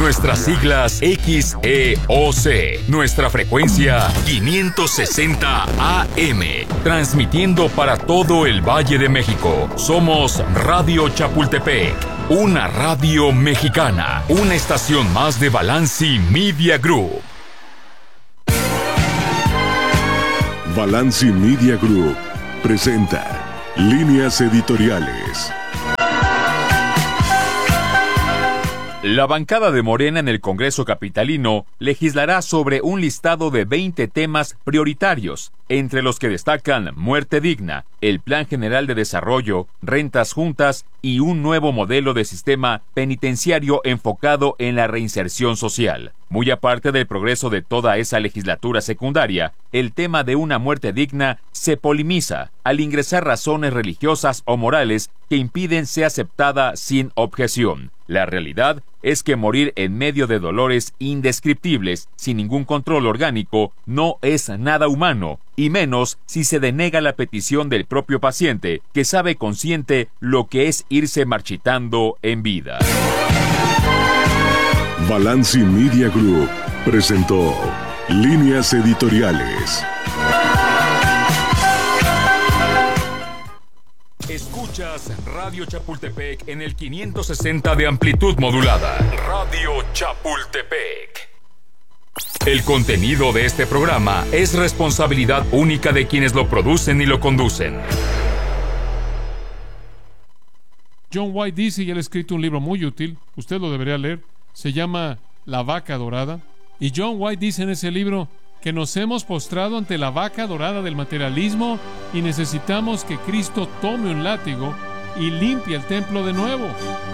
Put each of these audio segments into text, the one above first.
Nuestras siglas XEOC. Nuestra frecuencia 560 AM. Transmitiendo para todo el Valle de México. Somos Radio Chapultepec. Una radio mexicana. Una estación más de Balanci Media Group. Balanci Media Group presenta Líneas Editoriales. La bancada de Morena en el Congreso Capitalino legislará sobre un listado de 20 temas prioritarios, entre los que destacan muerte digna, el Plan General de Desarrollo, rentas juntas y un nuevo modelo de sistema penitenciario enfocado en la reinserción social. Muy aparte del progreso de toda esa legislatura secundaria, el tema de una muerte digna se polemiza al ingresar razones religiosas o morales que impiden sea aceptada sin objeción. La realidad es que morir en medio de dolores indescriptibles, sin ningún control orgánico, no es nada humano, y menos si se denega la petición del propio paciente, que sabe consciente lo que es irse marchitando en vida. Balanci Media Group presentó Líneas Editoriales. Escuchas Radio Chapultepec en el 560 de amplitud modulada. Radio Chapultepec. El contenido de este programa es responsabilidad única de quienes lo producen y lo conducen. John White dice, y él ha escrito un libro muy útil, usted lo debería leer, se llama La Vaca Dorada, y John White dice en ese libro que nos hemos postrado ante la vaca dorada del materialismo y necesitamos que Cristo tome un látigo y limpie el templo de nuevo.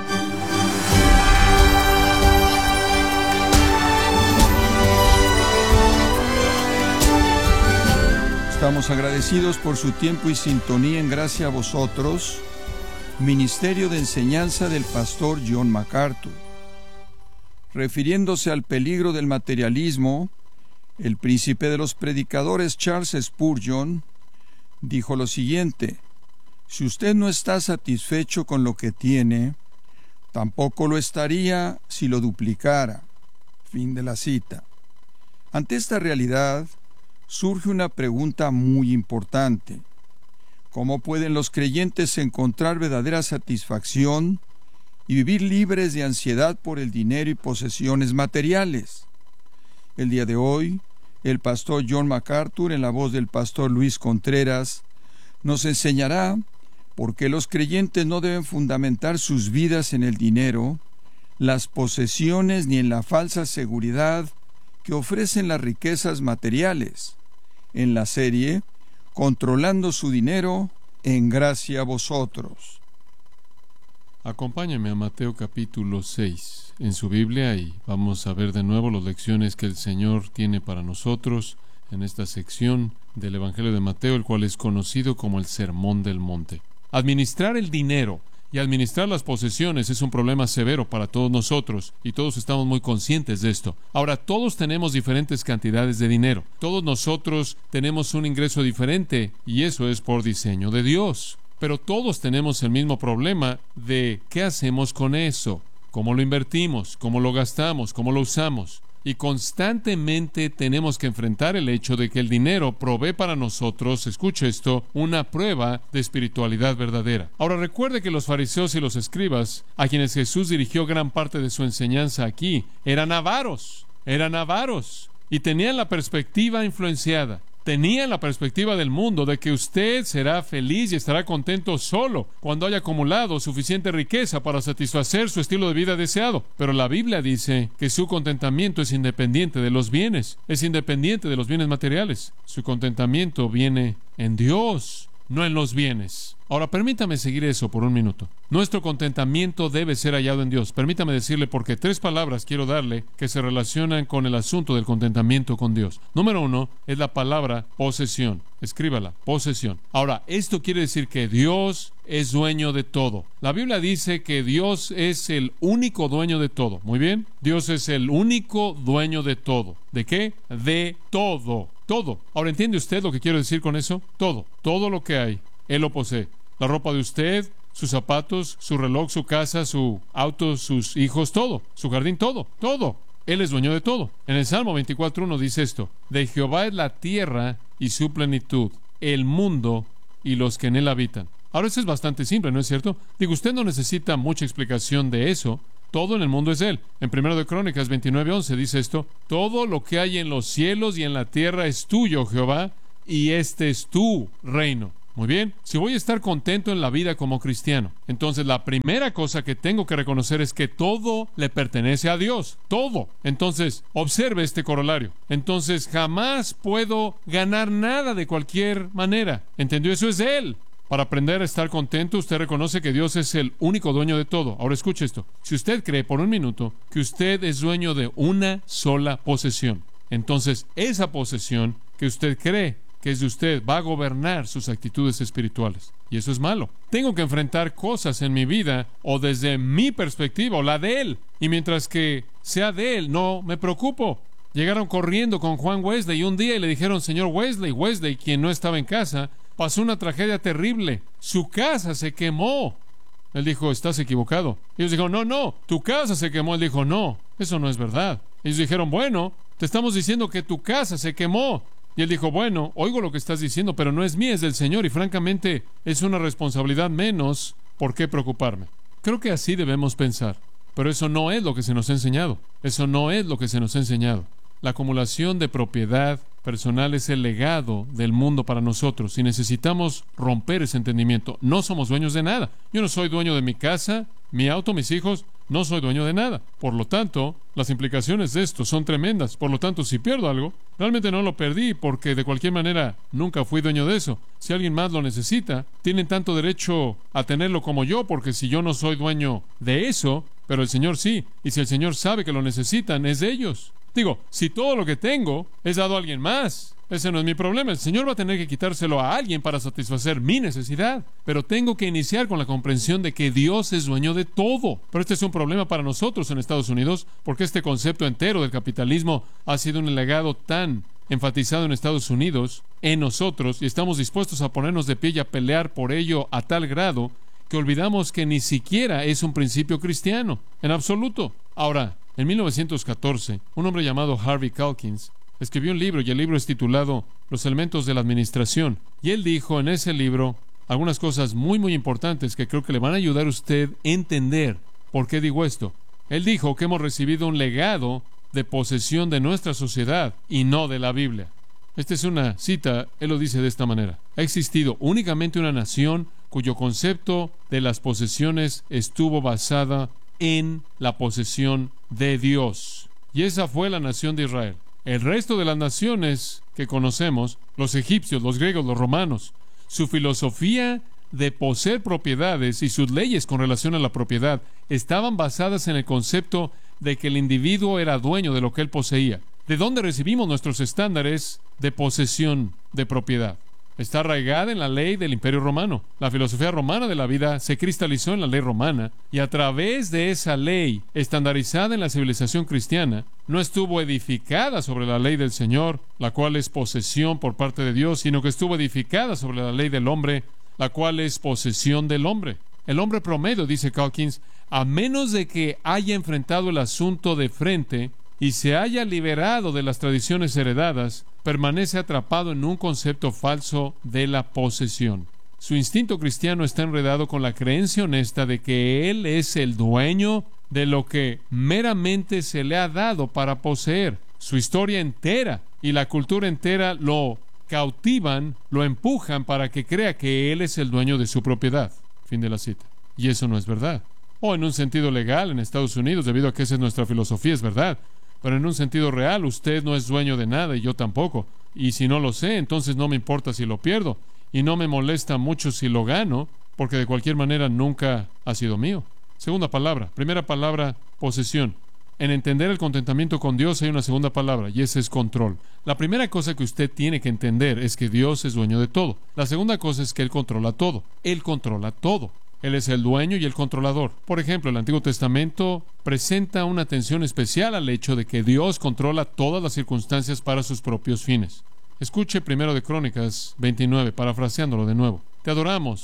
Estamos agradecidos por su tiempo y sintonía en Gracia a Vosotros, Ministerio de Enseñanza del Pastor John MacArthur. Refiriéndose al peligro del materialismo, el príncipe de los predicadores Charles Spurgeon dijo lo siguiente: si usted no está satisfecho con lo que tiene, tampoco lo estaría si lo duplicara. Fin de la cita. Ante esta realidad, surge una pregunta muy importante. ¿Cómo pueden los creyentes encontrar verdadera satisfacción y vivir libres de ansiedad por el dinero y posesiones materiales? El día de hoy, el pastor John MacArthur, en la voz del pastor Luis Contreras, nos enseñará por qué los creyentes no deben fundamentar sus vidas en el dinero, las posesiones ni en la falsa seguridad que ofrecen las riquezas materiales. En la serie Controlando su dinero, en Gracia a Vosotros. Acompáñame a Mateo capítulo 6 en su Biblia y vamos a ver de nuevo las lecciones que el Señor tiene para nosotros en esta sección del Evangelio de Mateo, el cual es conocido como el Sermón del Monte. Administrar el dinero y administrar las posesiones es un problema severo para todos nosotros y todos estamos muy conscientes de esto. Ahora, todos tenemos diferentes cantidades de dinero. Todos nosotros tenemos un ingreso diferente y eso es por diseño de Dios. Pero todos tenemos el mismo problema de qué hacemos con eso, cómo lo invertimos, cómo lo gastamos, cómo lo usamos. Y constantemente tenemos que enfrentar el hecho de que el dinero provee para nosotros, escuche esto, una prueba de espiritualidad verdadera. Ahora recuerde que los fariseos y los escribas, a quienes Jesús dirigió gran parte de su enseñanza aquí, eran avaros, y tenían la perspectiva influenciada. Tenían la perspectiva del mundo de que usted será feliz y estará contento solo cuando haya acumulado suficiente riqueza para satisfacer su estilo de vida deseado. Pero la Biblia dice que su contentamiento es independiente de los bienes, es independiente de los bienes materiales. Su contentamiento viene en Dios, no en los bienes. Ahora, permítame seguir eso por un minuto. Nuestro contentamiento debe ser hallado en Dios. Permítame decirle porque 3 palabras quiero darle que se relacionan con el asunto del contentamiento con Dios. Número 1 es la palabra posesión. Escríbala, posesión. Ahora, esto quiere decir que Dios es dueño de todo. La Biblia dice que Dios es el único dueño de todo. Muy bien. Dios es el único dueño de todo. ¿De qué? De todo. Todo. Ahora, ¿entiende usted lo que quiero decir con eso? Todo. Todo lo que hay, Él lo posee. La ropa de usted, sus zapatos, su reloj, su casa, su auto, sus hijos, todo, su jardín, todo, todo. Él es dueño de todo. En el Salmo 24:1 dice esto: de Jehová es la tierra y su plenitud, el mundo y los que en él habitan. Ahora, eso es bastante simple, ¿no es cierto? Digo, usted no necesita mucha explicación de eso. Todo en el mundo es él. En 1 de Crónicas 29:11 dice esto: todo lo que hay en los cielos y en la tierra es tuyo, Jehová, y este es tu reino. Muy bien, si voy a estar contento en la vida como cristiano, entonces la primera cosa que tengo que reconocer es que todo le pertenece a Dios, todo. Entonces, observe este corolario. Entonces, jamás puedo ganar nada de cualquier manera. ¿Entendió? Eso es de Él. Para aprender a estar contento, usted reconoce que Dios es el único dueño de todo. Ahora escuche esto. Si usted cree por un minuto que usted es dueño de una sola posesión, entonces esa posesión que usted cree que es de usted va a gobernar sus actitudes espirituales. Y eso es malo. Tengo que enfrentar cosas en mi vida, o desde mi perspectiva, o la de Él. Y mientras que sea de Él, no me preocupo. Llegaron corriendo con Juan Wesley un día y le dijeron: señor Wesley, quien no estaba en casa, pasó una tragedia terrible. Su casa se quemó. Él dijo: estás equivocado. Ellos dijeron: no, tu casa se quemó. Él dijo: no, eso no es verdad. Ellos dijeron: bueno, te estamos diciendo que tu casa se quemó. Y él dijo: bueno, oigo lo que estás diciendo, pero no es mía, es del Señor, y francamente es una responsabilidad menos. ¿Por qué preocuparme? Creo que así debemos pensar. Pero eso no es lo que se nos ha enseñado. Eso no es lo que se nos ha enseñado. La acumulación de propiedad personal es el legado del mundo para nosotros, y necesitamos romper ese entendimiento. No somos dueños de nada. Yo no soy dueño de mi casa, mi auto, mis hijos. No soy dueño de nada. Por lo tanto, las implicaciones de esto son tremendas. Por lo tanto, si pierdo algo, realmente no lo perdí, porque de cualquier manera nunca fui dueño de eso. Si alguien más lo necesita, tienen tanto derecho a tenerlo como yo, porque si yo no soy dueño de eso, pero el Señor sí, y si el Señor sabe que lo necesitan, es de ellos. Digo, si todo lo que tengo es dado a alguien más, ese no es mi problema. El Señor va a tener que quitárselo a alguien para satisfacer mi necesidad. Pero tengo que iniciar con la comprensión de que Dios es dueño de todo. Pero este es un problema para nosotros en Estados Unidos, porque este concepto entero del capitalismo ha sido un legado tan enfatizado en Estados Unidos, en nosotros, y estamos dispuestos a ponernos de pie y a pelear por ello a tal grado que olvidamos que ni siquiera es un principio cristiano, en absoluto. Ahora, en 1914, un hombre llamado Harvey Calkins escribió un libro, y el libro es titulado Los elementos de la administración. Y él dijo en ese libro algunas cosas muy, muy importantes que creo que le van a ayudar a usted a entender por qué digo esto. Él dijo que hemos recibido un legado de posesión de nuestra sociedad y no de la Biblia. Esta es una cita, él lo dice de esta manera: ha existido únicamente una nación cuyo concepto de las posesiones estuvo basada en la posesión de Dios, y esa fue la nación de Israel. El resto de las naciones que conocemos, los egipcios, los griegos, los romanos, su filosofía de poseer propiedades y sus leyes con relación a la propiedad estaban basadas en el concepto de que el individuo era dueño de lo que él poseía. ¿De dónde recibimos nuestros estándares de posesión de propiedad? Está arraigada en la ley del Imperio Romano. La filosofía romana de la vida se cristalizó en la ley romana, y a través de esa ley estandarizada en la civilización cristiana, no estuvo edificada sobre la ley del Señor, la cual es posesión por parte de Dios, sino que estuvo edificada sobre la ley del hombre, la cual es posesión del hombre. El hombre promedio, dice Calkins, a menos de que haya enfrentado el asunto de frente y se haya liberado de las tradiciones heredadas, permanece atrapado en un concepto falso de la posesión. Su instinto cristiano está enredado con la creencia honesta de que él es el dueño de lo que meramente se le ha dado para poseer. Su historia entera y la cultura entera lo cautivan, lo empujan para que crea que él es el dueño de su propiedad. Fin de la cita. Y eso no es verdad. O en un sentido legal en Estados Unidos, debido a que esa es nuestra filosofía, es verdad. Pero en un sentido real, usted no es dueño de nada y yo tampoco. Y si no lo sé, entonces no me importa si lo pierdo. Y no me molesta mucho si lo gano, porque de cualquier manera nunca ha sido mío. Segunda palabra. Primera palabra, posesión. En entender el contentamiento con Dios hay una segunda palabra, y esa es control. La primera cosa que usted tiene que entender es que Dios es dueño de todo. La segunda cosa es que Él controla todo. Él controla todo. Él es el dueño y el controlador. Por ejemplo, el Antiguo Testamento presenta una atención especial al hecho de que Dios controla todas las circunstancias para sus propios fines. Escuche 1 de Crónicas 29, parafraseándolo de nuevo. Te adoramos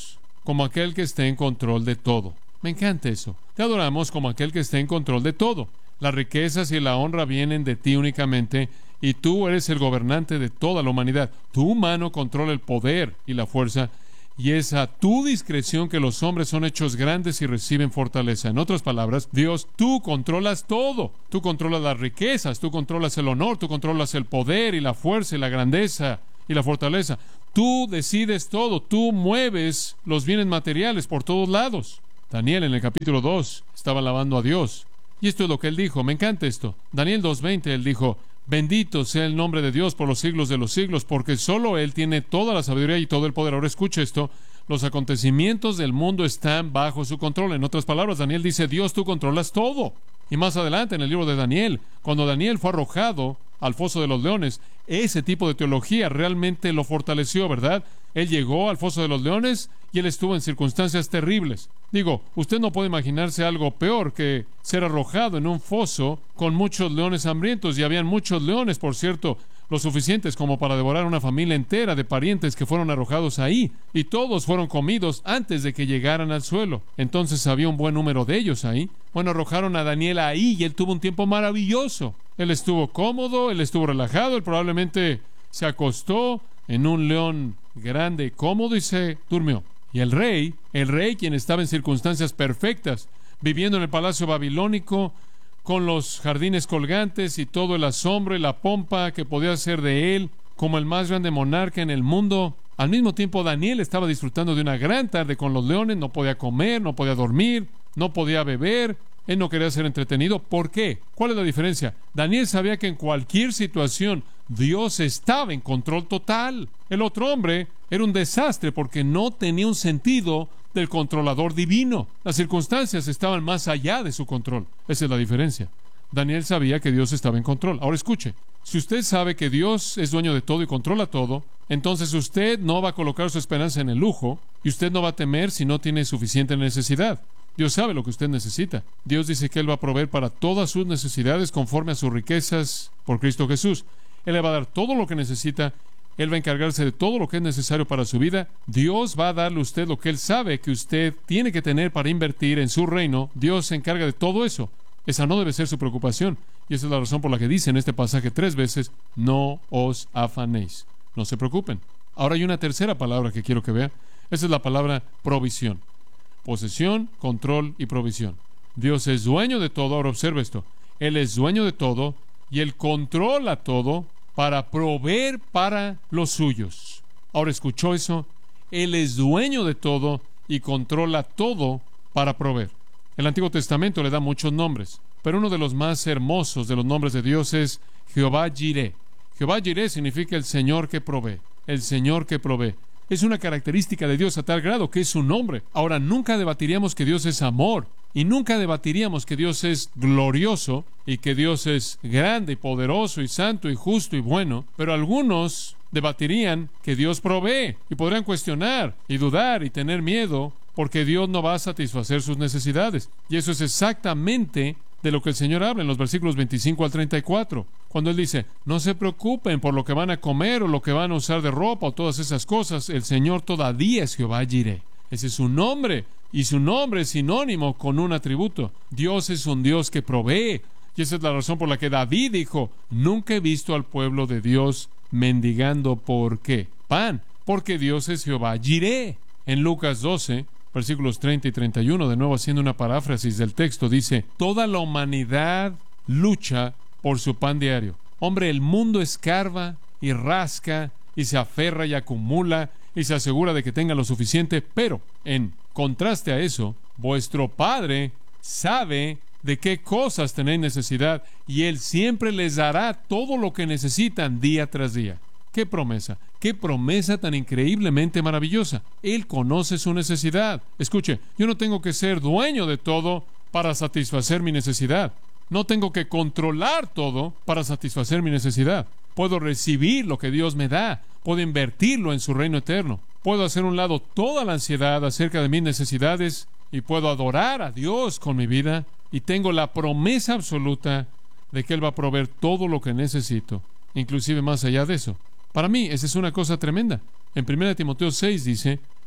como aquel que esté en control de todo. Me encanta eso. Te adoramos como aquel que esté en control de todo. Las riquezas y la honra vienen de ti únicamente, y tú eres el gobernante de toda la humanidad. Tu mano controla el poder y la fuerza, y es a tu discreción que los hombres son hechos grandes y reciben fortaleza. En otras palabras, Dios, tú controlas todo. Tú controlas las riquezas, tú controlas el honor, tú controlas el poder y la fuerza y la grandeza y la fortaleza. Tú decides todo, tú mueves los bienes materiales por todos lados. Daniel en el capítulo 2 estaba alabando a Dios. Y esto es lo que él dijo. Me encanta esto. Daniel 2:20, él dijo: bendito sea el nombre de Dios por los siglos de los siglos, porque solo Él tiene toda la sabiduría y todo el poder. Ahora escuche esto. Los acontecimientos del mundo están bajo su control. En otras palabras, Daniel dice: Dios, tú controlas todo. Y más adelante en el libro de Daniel, cuando Daniel fue arrojado al foso de los leones, ese tipo de teología realmente lo fortaleció, ¿verdad? Él llegó al foso de los leones y él estuvo en circunstancias terribles. Digo, usted no puede imaginarse algo peor que ser arrojado en un foso con muchos leones hambrientos, y habían muchos leones, por cierto, lo suficientes como para devorar una familia entera de parientes que fueron arrojados ahí, y todos fueron comidos antes de que llegaran al suelo. Entonces había un buen número de ellos ahí. Bueno, arrojaron a Daniel ahí y él tuvo un tiempo maravilloso. Él estuvo cómodo, él estuvo relajado, él probablemente se acostó en un león grande, cómodo, y se durmió. Y el rey, quien estaba en circunstancias perfectas, viviendo en el palacio babilónico, con los jardines colgantes y todo el asombro y la pompa que podía hacer de él como el más grande monarca en el mundo. Al mismo tiempo, Daniel estaba disfrutando de una gran tarde con los leones. No podía comer, no podía dormir, no podía beber. Él no quería ser entretenido. ¿Por qué? ¿Cuál es la diferencia? Daniel sabía que en cualquier situación Dios estaba en control total. El otro hombre era un desastre porque no tenía un sentido del controlador divino. Las circunstancias estaban más allá de su control. Esa es la diferencia. Daniel sabía que Dios estaba en control. Ahora escuche, si usted sabe que Dios es dueño de todo y controla todo, entonces usted no va a colocar su esperanza en el lujo, y usted no va a temer si no tiene suficiente necesidad. Dios sabe lo que usted necesita. Dios dice que Él va a proveer para todas sus necesidades conforme a sus riquezas por Cristo Jesús. Él le va a dar todo lo que necesita. Él va a encargarse de todo lo que es necesario para su vida. Dios va a darle a usted lo que Él sabe que usted tiene que tener para invertir en su reino. Dios se encarga de todo eso. Esa no debe ser su preocupación. Y esa es la razón por la que dice en este pasaje 3 veces: no os afanéis. No se preocupen. Ahora hay una tercera palabra que quiero que vea. Esa es la palabra provisión. Posesión, control y provisión. Dios es dueño de todo. Ahora observe esto. Él es dueño de todo y Él controla todo para proveer para los suyos. Ahora, ¿escuchó eso? Él es dueño de todo y controla todo para proveer. El Antiguo Testamento le da muchos nombres, pero uno de los más hermosos de los nombres de Dios es Jehová Jireh. Jehová Jireh significa el Señor que provee. El Señor que provee. Es una característica de Dios a tal grado que es su nombre. Ahora, nunca debatiríamos que Dios es amor, y nunca debatiríamos que Dios es glorioso, y que Dios es grande y poderoso y santo y justo y bueno, pero algunos debatirían que Dios provee, y podrían cuestionar y dudar y tener miedo porque Dios no va a satisfacer sus necesidades. Y eso es exactamente de lo que el Señor habla en los versículos 25 al 34, cuando Él dice: no se preocupen por lo que van a comer o lo que van a usar de ropa o todas esas cosas. El Señor todavía es Jehová Jireh. Ese es su nombre, y su nombre es sinónimo con un atributo. Dios es un Dios que provee, y esa es la razón por la que David dijo: nunca he visto al pueblo de Dios mendigando. ¿Por qué? Pan, porque Dios es Jehová Jireh. En Lucas 12, versículos 30 y 31, de nuevo haciendo una paráfrasis del texto, dice: toda la humanidad lucha por su pan diario. Hombre, el mundo escarba y rasca y se aferra y acumula y se asegura de que tenga lo suficiente, pero en contraste a eso, vuestro Padre sabe de qué cosas tenéis necesidad, y Él siempre les dará todo lo que necesitan día tras día. ¡Qué promesa! ¡Qué promesa tan increíblemente maravillosa! Él conoce su necesidad. Escuche, yo no tengo que ser dueño de todo para satisfacer mi necesidad. No tengo que controlar todo para satisfacer mi necesidad. Puedo recibir lo que Dios me da. Puedo invertirlo en su reino eterno. Puedo hacer a un lado toda la ansiedad acerca de mis necesidades y puedo adorar a Dios con mi vida. Y tengo la promesa absoluta de que Él va a proveer todo lo que necesito, inclusive más allá de eso. Para mí, esa es una cosa tremenda. En 1 Timoteo 6 dice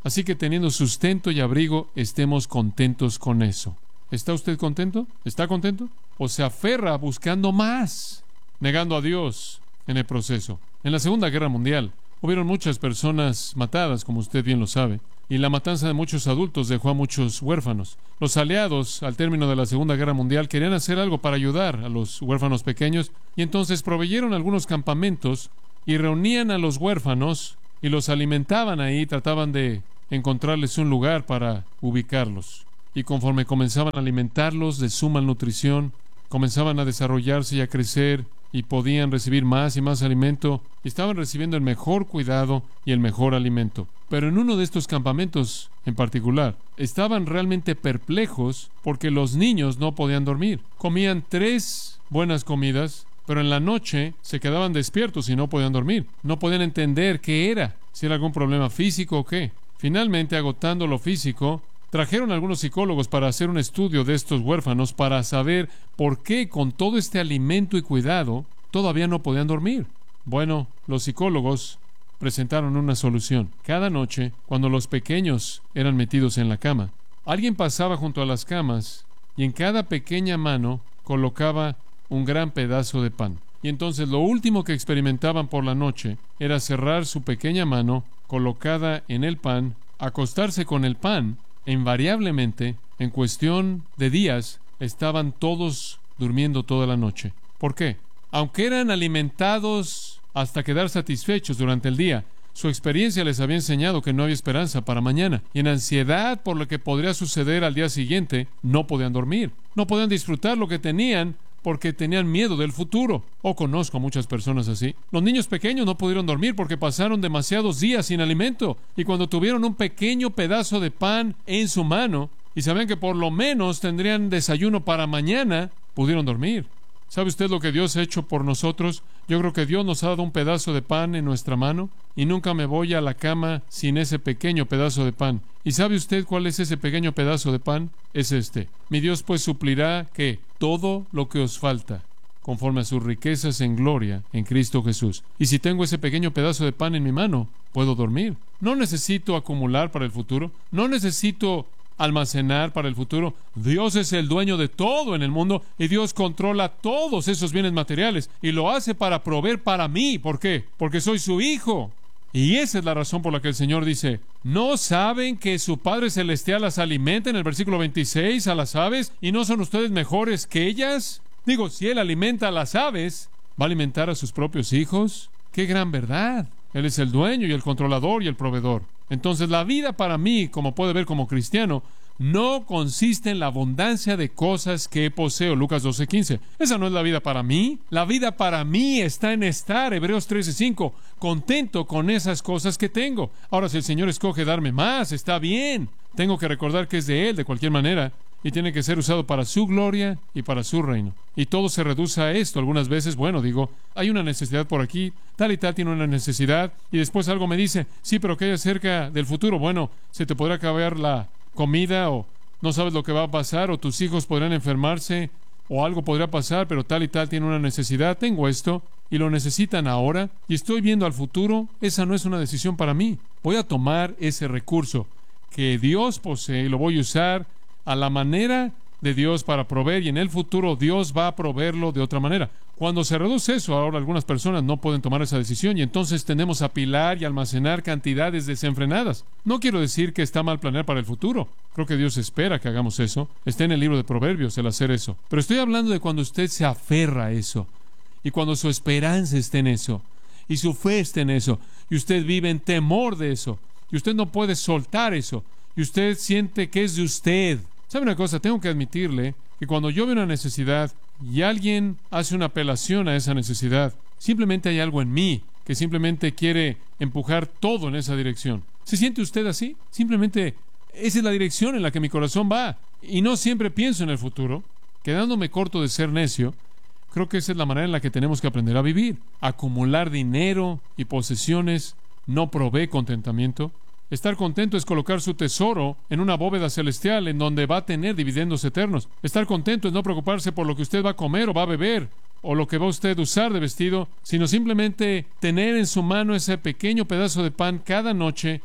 Así que teniendo sustento y abrigo, estemos contentos con eso. ¿Está usted contento? ¿Está contento? ¿O se aferra buscando más, negando a Dios en el proceso? En la Segunda Guerra Mundial hubieron muchas personas matadas, como usted bien lo sabe, y la matanza de muchos adultos dejó a muchos huérfanos. Los aliados, al término de la Segunda Guerra Mundial, querían hacer algo para ayudar a los huérfanos pequeños, y entonces proveyeron algunos campamentos y reunían a los huérfanos y los alimentaban ahí, trataban de encontrarles un lugar para ubicarlos. Y conforme comenzaban a alimentarlos de su malnutrición, comenzaban a desarrollarse y a crecer, y podían recibir más y más alimento, y estaban recibiendo el mejor cuidado y el mejor alimento. Pero en uno de estos campamentos en particular, estaban realmente perplejos porque los niños no podían dormir. Comían 3 buenas comidas, pero en la noche se quedaban despiertos y no podían dormir. No podían entender qué era, si era algún problema físico o qué. Finalmente, agotando lo físico, trajeron a algunos psicólogos para hacer un estudio de estos huérfanos para saber por qué con todo este alimento y cuidado todavía no podían dormir. Bueno, los psicólogos presentaron una solución. Cada noche, cuando los pequeños eran metidos en la cama, alguien pasaba junto a las camas y en cada pequeña mano colocaba un gran pedazo de pan. Y entonces lo último que experimentaban por la noche era cerrar su pequeña mano colocada en el pan, acostarse con el pan, e invariablemente, en cuestión de días, estaban todos durmiendo toda la noche. ¿Por qué? Aunque eran alimentados hasta quedar satisfechos durante el día, su experiencia les había enseñado que no había esperanza para mañana, y en ansiedad por lo que podría suceder al día siguiente, no podían dormir, no podían disfrutar lo que tenían, porque tenían miedo del futuro. Conozco a muchas personas así. Los niños pequeños no pudieron dormir porque pasaron demasiados días sin alimento, y cuando tuvieron un pequeño pedazo de pan en su mano y sabían que por lo menos tendrían desayuno para mañana, pudieron dormir. ¿Sabe usted lo que Dios ha hecho por nosotros? Yo creo que Dios nos ha dado un pedazo de pan en nuestra mano, y nunca me voy a la cama sin ese pequeño pedazo de pan. ¿Y sabe usted cuál es ese pequeño pedazo de pan? Es este. Mi Dios pues suplirá, ¿qué? Todo lo que os falta, conforme a sus riquezas en gloria en Cristo Jesús. Y si tengo ese pequeño pedazo de pan en mi mano, puedo dormir. No necesito acumular para el futuro. No necesito almacenar para el futuro. Dios es el dueño de todo en el mundo, y Dios controla todos esos bienes materiales, y lo hace para proveer para mí. ¿Por qué? Porque soy su hijo. Y esa es la razón por la que el Señor dice, ¿no saben que su Padre Celestial las alimenta, en el versículo 26, a las aves, y no son ustedes mejores que ellas? Digo, si Él alimenta a las aves, ¿va a alimentar a sus propios hijos? ¡Qué gran verdad! Él es el dueño y el controlador y el proveedor. Entonces, la vida para mí, como puede ver como cristiano, no consiste en la abundancia de cosas que poseo. Lucas 12:15. Esa no es la vida para mí. La vida para mí está en estar, Hebreos 13:5, contento con esas cosas que tengo. Ahora, si el Señor escoge darme más, está bien. Tengo que recordar que es de Él de cualquier manera, y tiene que ser usado para su gloria y para su reino. Y todo se reduce a esto. Algunas veces, hay una necesidad por aquí, tal y tal tiene una necesidad, y después algo me dice, sí, pero ¿qué hay acerca del futuro? Se te podrá acabar la comida, o no sabes lo que va a pasar, o tus hijos podrán enfermarse, o algo podrá pasar, pero tal y tal tiene una necesidad. Tengo esto, y lo necesitan ahora, y estoy viendo al futuro. Esa no es una decisión para mí. Voy a tomar ese recurso que Dios posee y lo voy a usar a la manera de Dios para proveer, y en el futuro Dios va a proveerlo de otra manera. Cuando se reduce eso, ahora algunas personas no pueden tomar esa decisión, y entonces tendemos a apilar y almacenar cantidades desenfrenadas. No quiero decir que está mal planear para el futuro. Creo que Dios espera que hagamos eso. Está en el libro de Proverbios el hacer eso. Pero estoy hablando de cuando usted se aferra a eso, y cuando su esperanza está en eso, y su fe está en eso, y usted vive en temor de eso, y usted no puede soltar eso, y usted siente que es de usted. ¿Sabe una cosa? Tengo que admitirle que cuando yo veo una necesidad y alguien hace una apelación a esa necesidad, simplemente hay algo en mí que simplemente quiere empujar todo en esa dirección. ¿Se siente usted así? Simplemente esa es la dirección en la que mi corazón va. Y no siempre pienso en el futuro. Quedándome corto de ser necio, creo que esa es la manera en la que tenemos que aprender a vivir. Acumular dinero y posesiones no provee contentamiento. Estar contento es colocar su tesoro en una bóveda celestial en donde va a tener dividendos eternos. Estar contento es no preocuparse por lo que usted va a comer o va a beber, o lo que va usted a usar de vestido, sino simplemente tener en su mano ese pequeño pedazo de pan cada noche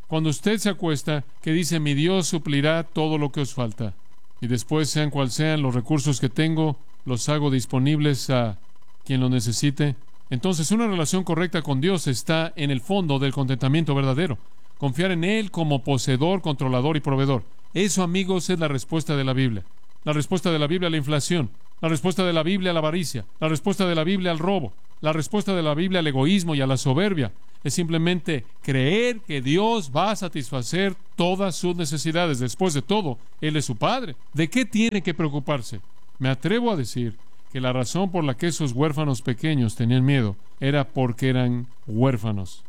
cuando usted se acuesta, que dice: mi Dios suplirá todo lo que os falta. Y después, sean cual sean los recursos que tengo, los hago disponibles a quien lo necesite. Entonces, una relación correcta con Dios está en el fondo del contentamiento verdadero. Confiar en Él como poseedor, controlador y proveedor. Eso, amigos, es la respuesta de la Biblia. La respuesta de la Biblia a la inflación. La respuesta de la Biblia a la avaricia. La respuesta de la Biblia al robo. La respuesta de la Biblia al egoísmo y a la soberbia. Es simplemente creer que Dios va a satisfacer todas sus necesidades. Después de todo, Él es su Padre. ¿De qué tiene que preocuparse? Me atrevo a decir que la razón por la que esos huérfanos pequeños tenían miedo era porque eran huérfanos.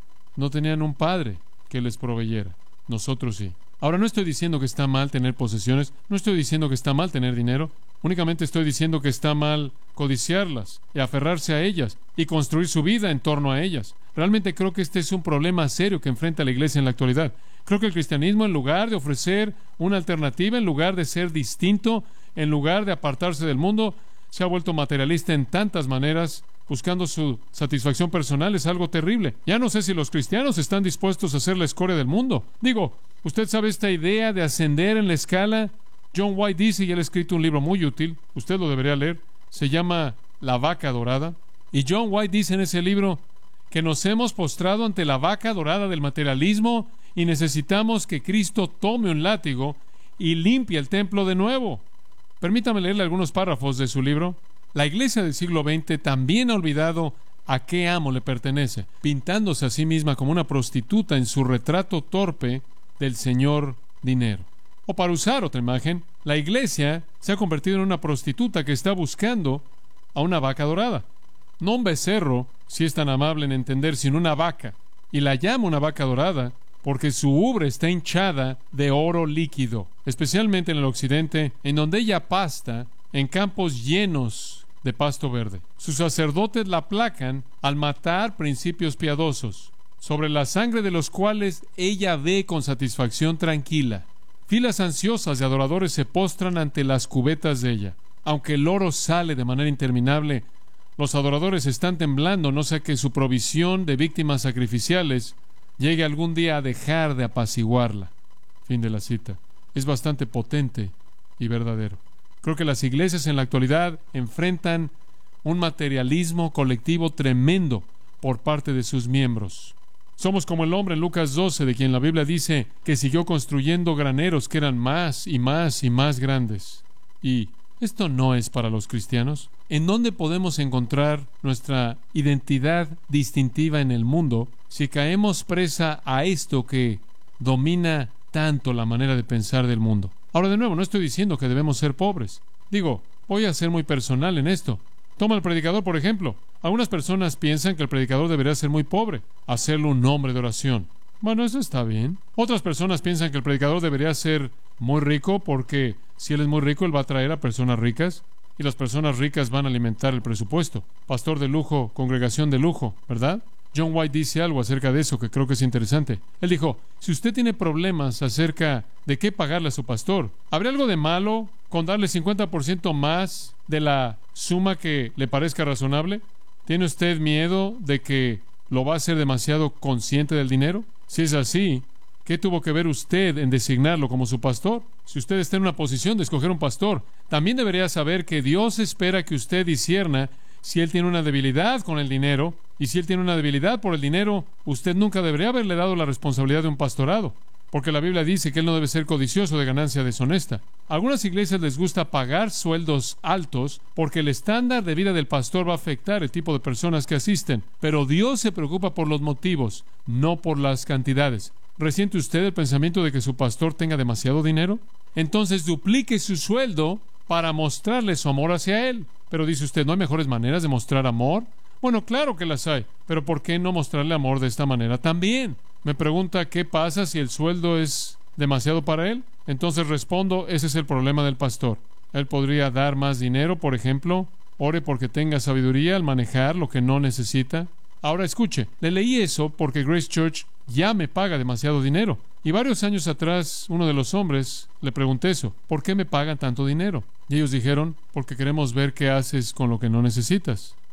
No tenían un padre que les proveyera. Nosotros sí. Ahora, no estoy diciendo que está mal tener posesiones, no estoy diciendo que está mal tener dinero, únicamente estoy diciendo que está mal codiciarlas y aferrarse a ellas y construir su vida en torno a ellas. Realmente creo que este es un problema serio que enfrenta la iglesia en la actualidad. Creo que el cristianismo, en lugar de ofrecer una alternativa, en lugar de ser distinto, en lugar de apartarse del mundo, se ha vuelto materialista en tantas maneras, buscando su satisfacción personal. Es algo terrible. Ya no sé si los cristianos están dispuestos a ser la escoria del mundo. Digo, usted sabe esta idea de ascender en la escala. John White dice, y él ha escrito un libro muy útil, usted lo debería leer, se llama La vaca dorada. Y John White dice en ese libro que nos hemos postrado ante la vaca dorada del materialismo y necesitamos que Cristo tome un látigo y limpie el templo de nuevo. Permítame leerle algunos párrafos de su libro. La iglesia del siglo XX también ha olvidado a qué amo le pertenece, pintándose a sí misma como una prostituta en su retrato torpe del señor dinero. O para usar otra imagen, la iglesia se ha convertido en una prostituta que está buscando a una vaca dorada. No un becerro, si es tan amable en entender, sino una vaca. Y la llama una vaca dorada porque su ubre está hinchada de oro líquido, especialmente en el occidente, en donde ella pasta en campos llenos de pasto verde. Sus sacerdotes la aplacan al matar principios piadosos, sobre la sangre de los cuales ella ve con satisfacción tranquila. Filas ansiosas de adoradores se postran ante las cubetas de ella. Aunque el oro sale de manera interminable, los adoradores están temblando, no sea que su provisión de víctimas sacrificiales llegue algún día a dejar de apaciguarla. Fin de la cita. Es bastante potente y verdadero. Creo que las iglesias en la actualidad enfrentan un materialismo colectivo tremendo por parte de sus miembros. Somos como el hombre en Lucas 12, de quien la Biblia dice que siguió construyendo graneros que eran más y más y más grandes. Y esto no es para los cristianos. ¿En dónde podemos encontrar nuestra identidad distintiva en el mundo si caemos presa a esto que domina tanto la manera de pensar del mundo? Ahora, de nuevo, no estoy diciendo que debemos ser pobres. Digo, voy a ser muy personal en esto. Toma al predicador, por ejemplo. Algunas personas piensan que el predicador debería ser muy pobre, hacerlo un hombre de oración. Bueno, eso está bien. Otras personas piensan que el predicador debería ser muy rico porque si él es muy rico, él va a atraer a personas ricas y las personas ricas van a alimentar el presupuesto. Pastor de lujo, congregación de lujo, ¿verdad? John White dice algo acerca de eso que creo que es interesante. Él dijo, si usted tiene problemas acerca de qué pagarle a su pastor, ¿habría algo de malo con darle 50% más de la suma que le parezca razonable? ¿Tiene usted miedo de que lo va a hacer demasiado consciente del dinero? Si es así, ¿qué tuvo que ver usted en designarlo como su pastor? Si usted está en una posición de escoger un pastor, también debería saber que Dios espera que usted discierna si él tiene una debilidad con el dinero, y si él tiene una debilidad por el dinero, usted nunca debería haberle dado la responsabilidad de un pastorado, porque la Biblia dice que él no debe ser codicioso de ganancia deshonesta. A algunas iglesias les gusta pagar sueldos altos porque el estándar de vida del pastor va a afectar el tipo de personas que asisten, pero Dios se preocupa por los motivos, no por las cantidades. ¿Resiente usted el pensamiento de que su pastor tenga demasiado dinero? Entonces duplique su sueldo para mostrarle su amor hacia él. Pero dice usted, ¿no hay mejores maneras de mostrar amor? Bueno, claro que las hay, pero ¿por qué no mostrarle amor de esta manera también? Me pregunta, ¿qué pasa si el sueldo es demasiado para él? Entonces respondo, ese es el problema del pastor. Él podría dar más dinero, por ejemplo. Ore porque tenga sabiduría al manejar lo que no necesita. Ahora escuche, le leí eso porque Grace Church ya me paga demasiado dinero. Y varios años atrás, uno de los hombres le pregunté eso, ¿por qué me pagan tanto dinero? Y ellos dijeron, porque queremos ver qué haces con lo que no necesitas.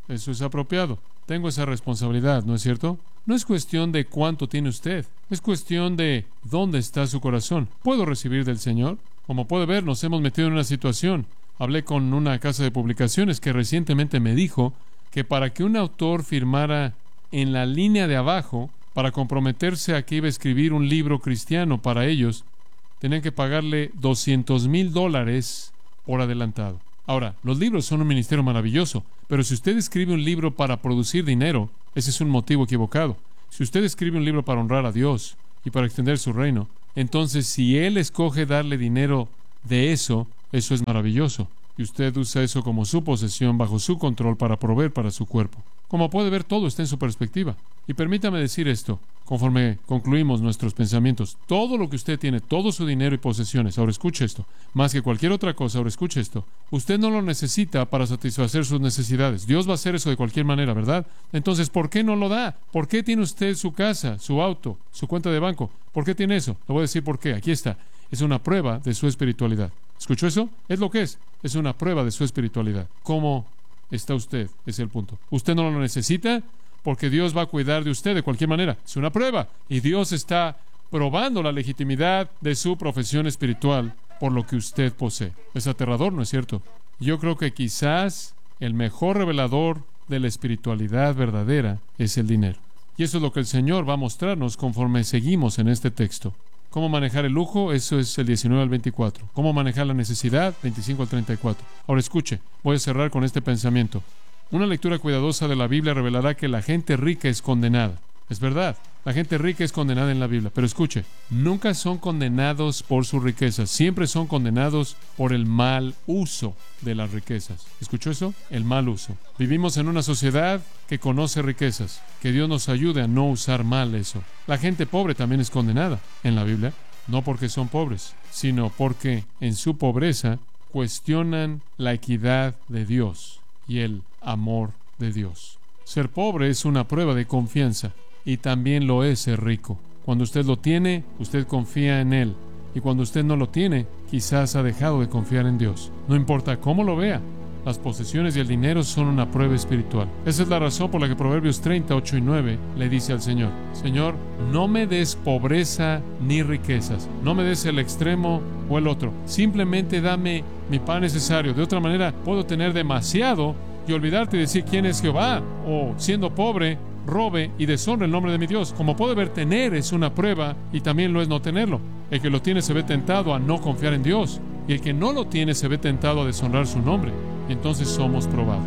Eso es apropiado. Tengo esa responsabilidad, ¿no es cierto? No es cuestión de cuánto tiene usted. Es cuestión de dónde está su corazón. ¿Puedo recibir del Señor? Como puede ver, nos hemos metido en una situación. Hablé con una casa de publicaciones que recientemente me dijo que para que un autor firmara en la línea de abajo, para comprometerse a que iba a escribir un libro cristiano para ellos, tenían que pagarle $200,000 por adelantado. Ahora, los libros son un ministerio maravilloso, pero si usted escribe un libro para producir dinero, ese es un motivo equivocado. Si usted escribe un libro para honrar a Dios y para extender su reino, entonces si Él escoge darle dinero de eso, eso es maravilloso. Y usted usa eso como su posesión bajo su control para proveer para su cuerpo. Como puede ver, todo está en su perspectiva. Y permítame decir esto, conforme concluimos nuestros pensamientos. Todo lo que usted tiene, todo su dinero y posesiones, ahora escuche esto, más que cualquier otra cosa, ahora escuche esto, usted no lo necesita para satisfacer sus necesidades. Dios va a hacer eso de cualquier manera, ¿verdad? Entonces, ¿por qué no lo da? ¿Por qué tiene usted su casa, su auto, su cuenta de banco? ¿Por qué tiene eso? Le voy a decir por qué. Aquí está. Es una prueba de su espiritualidad. ¿Escuchó eso? Es lo que es. Es una prueba de su espiritualidad. ¿Cómo está usted? Es el punto. Usted no lo necesita porque Dios va a cuidar de usted de cualquier manera. Es una prueba. Y Dios está probando la legitimidad de su profesión espiritual por lo que usted posee. Es aterrador, ¿no es cierto? Yo creo que quizás el mejor revelador de la espiritualidad verdadera es el dinero. Y eso es lo que el Señor va a mostrarnos conforme seguimos en este texto. ¿Cómo manejar el lujo? Eso es el 19 al 24. ¿Cómo manejar la necesidad? 25 al 34. Ahora escuche, voy a cerrar con este pensamiento. Una lectura cuidadosa de la Biblia revelará que la gente rica es condenada. Es verdad, la gente rica es condenada en la Biblia. Pero escuche, nunca son condenados por sus riquezas. Siempre son condenados por el mal uso de las riquezas. ¿Escuchó eso? El mal uso. Vivimos en una sociedad que conoce riquezas. Que Dios nos ayude a no usar mal eso. La gente pobre también es condenada en la Biblia. No porque son pobres, sino porque en su pobreza cuestionan la equidad de Dios y el amor de Dios. Ser pobre es una prueba de confianza. Y también lo es ser rico. Cuando usted lo tiene, usted confía en Él. Y cuando usted no lo tiene, quizás ha dejado de confiar en Dios. No importa cómo lo vea, las posesiones y el dinero son una prueba espiritual. Esa es la razón por la que Proverbios 30, 8 y 9 le dice al Señor: Señor, no me des pobreza ni riquezas. No me des el extremo o el otro. Simplemente dame mi pan necesario. De otra manera, puedo tener demasiado y olvidarte de decir quién es Jehová. O, siendo pobre, robe y deshonre el nombre de mi Dios. Como puede ver, tener es una prueba y también lo es no tenerlo. El que lo tiene se ve tentado a no confiar en Dios, y el que no lo tiene se ve tentado a deshonrar su nombre. Y entonces somos probados.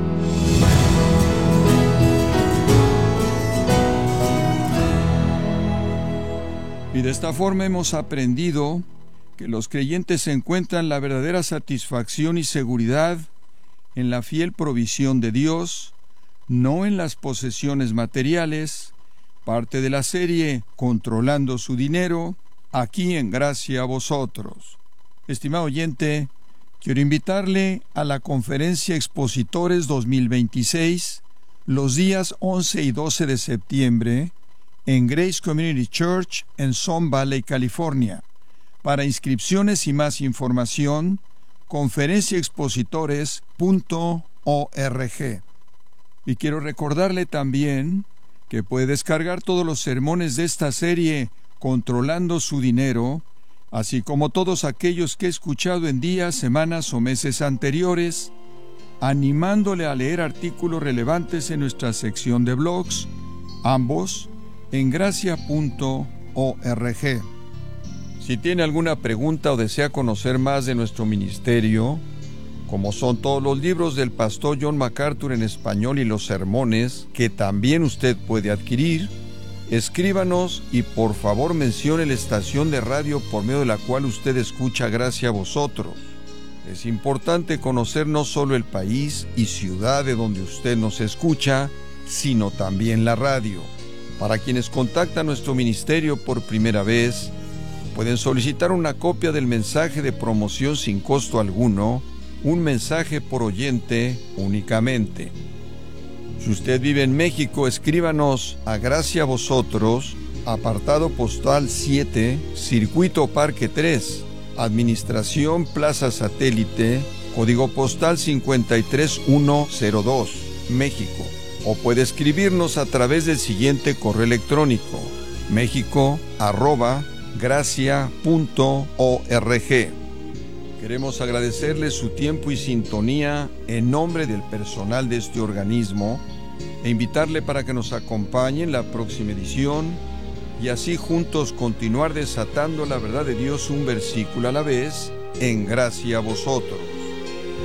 Y de esta forma hemos aprendido que los creyentes encuentran la verdadera satisfacción y seguridad en la fiel provisión de Dios, no en las posesiones materiales, parte de la serie Controlando su Dinero, aquí en Gracia a Vosotros. Estimado oyente, quiero invitarle a la Conferencia Expositores 2026, los días 11 y 12 de septiembre, en Grace Community Church en Sun Valley, California. Para inscripciones y más información, conferenciaexpositores.org. Y quiero recordarle también que puede descargar todos los sermones de esta serie Controlando su Dinero, así como todos aquellos que he escuchado en días, semanas o meses anteriores, animándole a leer artículos relevantes en nuestra sección de blogs, ambos en gracia.org. Si tiene alguna pregunta o desea conocer más de nuestro ministerio, como son todos los libros del pastor John MacArthur en español y los sermones, que también usted puede adquirir, escríbanos y por favor mencione la estación de radio por medio de la cual usted escucha Gracia a Vosotros. Es importante conocer no solo el país y ciudad de donde usted nos escucha, sino también la radio. Para quienes contactan nuestro ministerio por primera vez, pueden solicitar una copia del mensaje de promoción sin costo alguno, un mensaje por oyente únicamente. Si usted vive en México, escríbanos a Gracia a Vosotros, apartado postal 7, Circuito Parque 3, Administración Plaza Satélite, código postal 53102. México. O puede escribirnos a través del siguiente correo electrónico: mexico@gracia.org. Queremos agradecerles su tiempo y sintonía en nombre del personal de este organismo e invitarle para que nos acompañe en la próxima edición y así juntos continuar desatando la verdad de Dios un versículo a la vez, en gracia a vosotros.